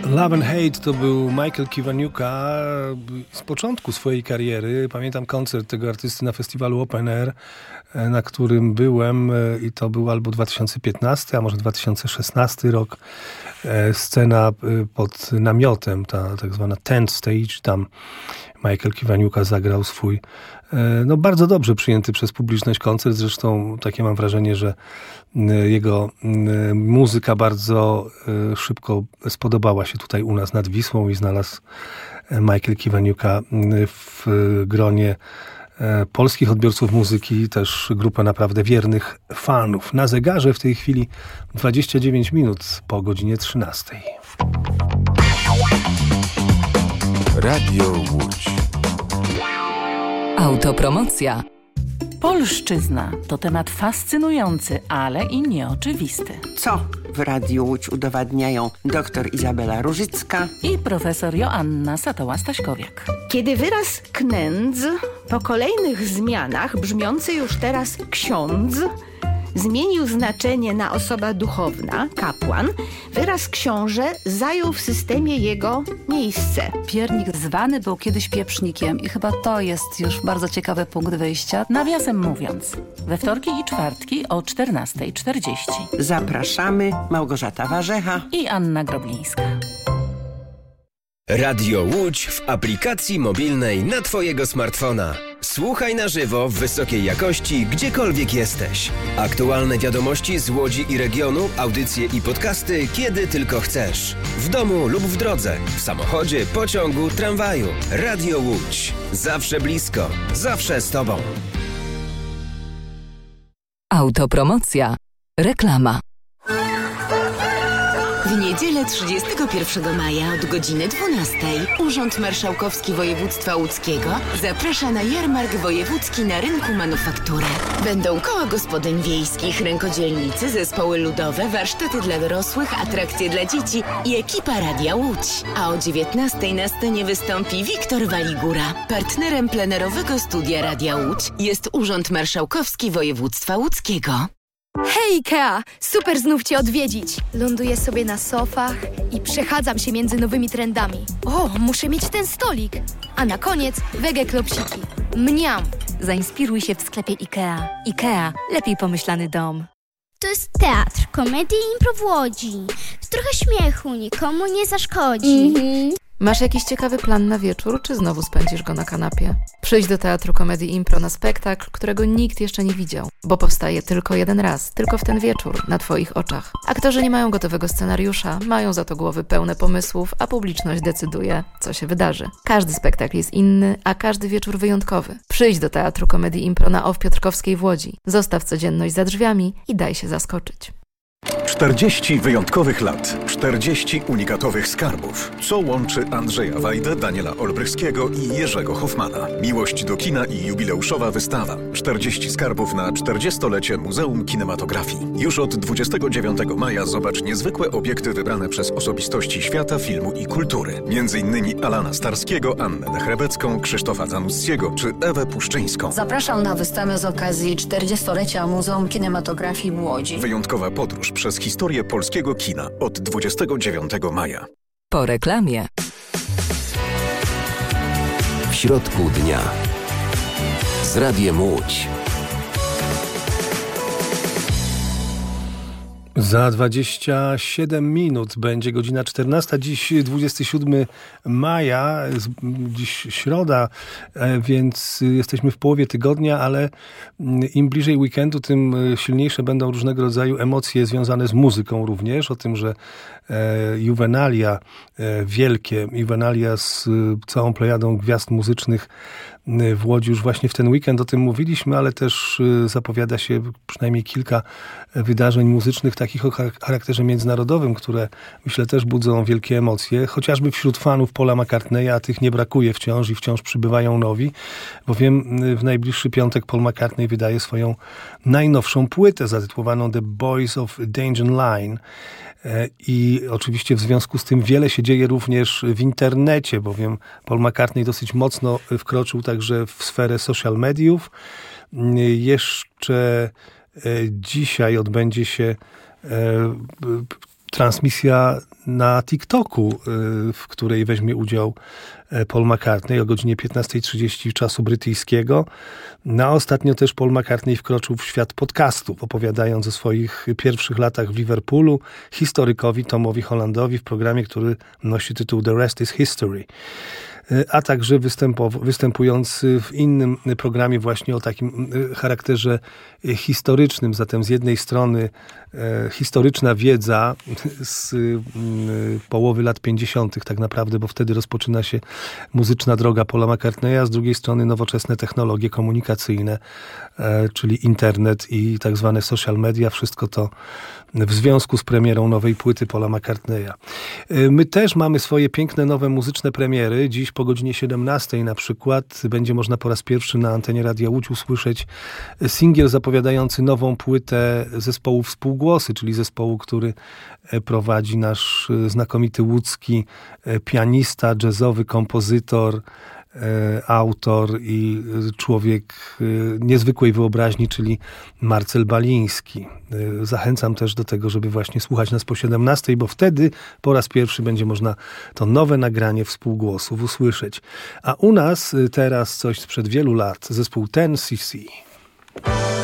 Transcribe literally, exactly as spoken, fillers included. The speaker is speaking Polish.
Love and Hate to był Michael Kiwanuka z początku swojej kariery. Pamiętam koncert tego artysty na festiwalu Open Air, na którym byłem i to był albo dwa tysiące piętnasty, a może dwa tysiące szesnasty rok. Scena pod namiotem, ta tak zwana tent stage, tam Michael Kiwanuka zagrał swój no bardzo dobrze przyjęty przez publiczność koncert. Zresztą takie mam wrażenie, że jego muzyka bardzo szybko spodobała się tutaj u nas nad Wisłą i znalazł Michael Kiwanuka w gronie polskich odbiorców muzyki, też grupę naprawdę wiernych fanów. Na zegarze w tej chwili dwadzieścia dziewięć minut po godzinie trzynastej. Radio Łódź. Autopromocja. Polszczyzna to temat fascynujący, ale i nieoczywisty. Co w Radiu Łódź udowadniają dr Izabela Różycka i profesor Joanna Satoła-Staśkowiak. Kiedy wyraz knędz po kolejnych zmianach, brzmiący już teraz ksiądz, zmienił znaczenie na osoba duchowna, kapłan, wyraz książę zajął w systemie jego miejsce. Piernik zwany był kiedyś pieprznikiem i chyba to jest już bardzo ciekawy punkt wyjścia. Nawiasem mówiąc, we wtorki i czwartki o czternasta czterdzieści. Zapraszamy, Małgorzata Warzecha i Anna Groblińska. Radio Łódź w aplikacji mobilnej na twojego smartfona. Słuchaj na żywo w wysokiej jakości, gdziekolwiek jesteś. Aktualne wiadomości z Łodzi i regionu, audycje i podcasty, kiedy tylko chcesz. W domu lub w drodze, w samochodzie, pociągu, tramwaju. Radio Łódź. Zawsze blisko, zawsze z tobą. Autopromocja. Reklama. W niedzielę trzydziestego pierwszego maja od godziny dwunastej Urząd Marszałkowski Województwa Łódzkiego zaprasza na jarmark wojewódzki na rynku Manufaktury. Będą koła gospodyń wiejskich, rękodzielnicy, zespoły ludowe, warsztaty dla dorosłych, atrakcje dla dzieci i ekipa Radia Łódź. A o dziewiętnastej na scenie wystąpi Wiktor Waligura. Partnerem plenerowego studia Radia Łódź jest Urząd Marszałkowski Województwa Łódzkiego. Hej Ikea! Super znów Cię odwiedzić. Ląduję sobie na sofach i przechadzam się między nowymi trendami. O, muszę mieć ten stolik. A na koniec wege klopsiki. Mniam! Zainspiruj się w sklepie Ikea. Ikea. Lepiej pomyślany dom. To jest teatr, komedia i impro w Łodzi. Trochę śmiechu nikomu nie zaszkodzi. Mm-hmm. Masz jakiś ciekawy plan na wieczór, czy znowu spędzisz go na kanapie? Przyjdź do Teatru Komedii Impro na spektakl, którego nikt jeszcze nie widział, bo powstaje tylko jeden raz, tylko w ten wieczór, na Twoich oczach. Aktorzy nie mają gotowego scenariusza, mają za to głowy pełne pomysłów, a publiczność decyduje, co się wydarzy. Każdy spektakl jest inny, a każdy wieczór wyjątkowy. Przyjdź do Teatru Komedii Impro na O W Piotrkowskiej w Łodzi. Zostaw codzienność za drzwiami i daj się zaskoczyć. czterdzieści wyjątkowych lat, czterdzieści unikatowych skarbów. Co łączy Andrzeja Wajdę, Daniela Olbrychskiego i Jerzego Hoffmana? Miłość do kina i jubileuszowa wystawa. czterdzieści skarbów na czterdziestolecie Muzeum Kinematografii. Już od dwudziestego dziewiątego maja zobacz niezwykłe obiekty wybrane przez osobistości świata, filmu i kultury. Między innymi Alana Starskiego, Annę Dechrebecką, Krzysztofa Zanussiego czy Ewę Puszczyńską. Zapraszam na wystawę z okazji czterdziestolecia Muzeum Kinematografii w Łodzi. Wyjątkowa podróż przez historię polskiego kina od dwudziestego dziewiątego maja. Po reklamie. W środku dnia. Z Radiem Łódź. Za dwadzieścia siedem minut będzie godzina czternasta. Dziś dwudziestego siódmego maja, dziś środa, więc jesteśmy w połowie tygodnia, ale im bliżej weekendu, tym silniejsze będą różnego rodzaju emocje związane z muzyką również. O tym, że Juvenalia, wielkie Juvenalia z całą plejadą gwiazd muzycznych w Łodzi już właśnie w ten weekend, o tym mówiliśmy, ale też zapowiada się przynajmniej kilka wydarzeń muzycznych takich o charakterze międzynarodowym, które myślę też budzą wielkie emocje, chociażby wśród fanów Paula McCartneya, a tych nie brakuje wciąż i wciąż przybywają nowi, bowiem w najbliższy piątek Paul McCartney wydaje swoją najnowszą płytę zatytułowaną The Boys of Danger Line. I oczywiście w związku z tym wiele się dzieje również w internecie, bowiem Paul McCartney dosyć mocno wkroczył także w sferę social mediów. Jeszcze dzisiaj odbędzie się transmisja na TikToku, w której weźmie udział Paul McCartney o godzinie piętnasta trzydzieści czasu brytyjskiego. Na ostatnio też Paul McCartney wkroczył w świat podcastów, opowiadając o swoich pierwszych latach w Liverpoolu historykowi Tomowi Hollandowi w programie, który nosi tytuł The Rest is History. A także występując w innym programie właśnie o takim charakterze historycznym. Zatem z jednej strony e, historyczna wiedza z e, połowy lat pięćdziesiątych tak naprawdę, bo wtedy rozpoczyna się muzyczna droga Paula McCartneya, a z drugiej strony nowoczesne technologie komunikacyjne, e, czyli internet i tak zwane social media. Wszystko to w związku z premierą nowej płyty Paula McCartneya. E, my też mamy swoje piękne nowe muzyczne premiery. Dziś po godzinie siedemnastej na przykład będzie można po raz pierwszy na antenie Radia Łódź usłyszeć singiel zapowiadający nową płytę zespołu Współgłosy, czyli zespołu, który prowadzi nasz znakomity łódzki pianista, jazzowy kompozytor, autor i człowiek niezwykłej wyobraźni, czyli Marcel Baliński. Zachęcam też do tego, żeby właśnie słuchać nas po siedemnastej, bo wtedy po raz pierwszy będzie można to nowe nagranie Współgłosów usłyszeć. A u nas teraz coś sprzed wielu lat, zespół ten C C.